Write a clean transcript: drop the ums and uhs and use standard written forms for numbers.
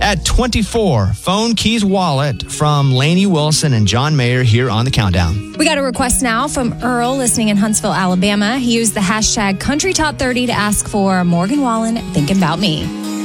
At 24, Phone Keys Wallet from Lainey Wilson and John Mayer here on the Countdown. We got a request now from Earl listening in Huntsville, Alabama. He used the hashtag Country Top 30 to ask for Morgan Wallen, Thinking About Me.